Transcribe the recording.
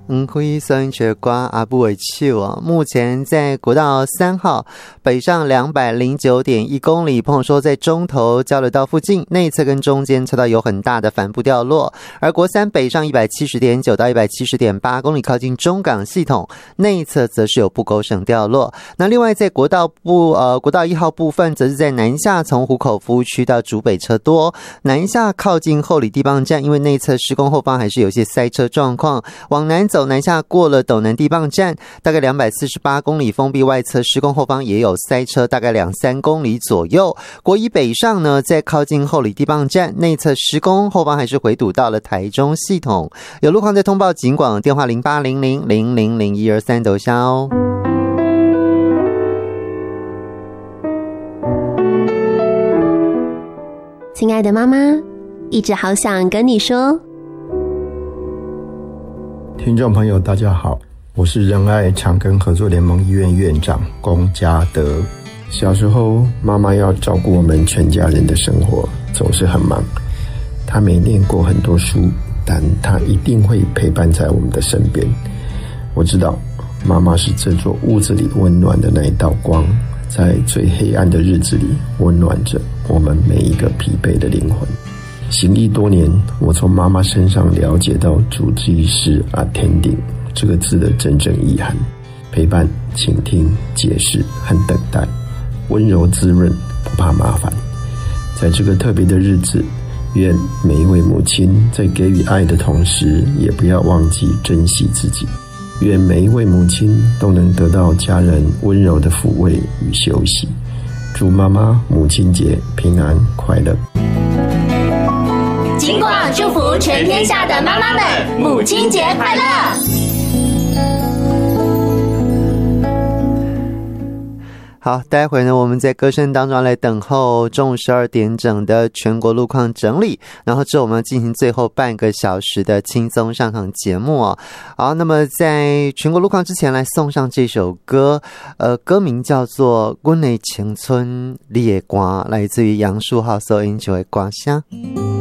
会算却刮阿不为手哦。目前在国道3号北上209.1公里，朋友说在中投交流道附近内侧跟中间车道有很大的帆布掉落，而国3北上170.9到170.8公里靠近中港系统内侧则是有布勾绳掉落。那另外在国道1号部分则是在南下从湖口服务区到竹北车多，南下靠近后里地磅站，因为内侧施工后方还是有些塞车状况，往南走南下过了斗南地磅站大概248公里，封闭外侧施工后方也有塞车大概2-3公里左右。国1北上呢，在靠近后里地磅站内侧施工后方还是回堵到了台中系统，有路况在通报警广电话0800000123斗下哦。 亲爱的妈妈，一直好想跟你说。 听众朋友大家好，我是仁爱长庚合作联盟医院院长龚家德。小时候妈妈要照顾我们全家人的生活总是很忙，她没念过很多书，但她一定会陪伴在我们的身边。我知道妈妈是这座屋子里温暖的那一道光，在最黑暗的日子里温暖着我们每一个疲惫的灵魂。行医多年，我从妈妈身上了解到主治医师 attending 这个字的真正意涵：陪伴、倾听、解释和等待，温柔滋润，不怕麻烦。在这个特别的日子，愿每一位母亲在给予爱的同时，也不要忘记珍惜自己。愿每一位母亲都能得到家人温柔的抚慰与休息。祝妈妈母亲节平安快乐。 警广祝福全天下的妈妈们，母亲节快乐！ 好，待会呢，我们在歌声当中来等候中午12点整的全国路况整理，然后之后我们要进行最后半个小时的轻松上场节目哦。好，那么在全国路况之前，来送上这首歌，歌名叫做《阮的青春你的歌》，来自于杨树浩所演唱的歌声。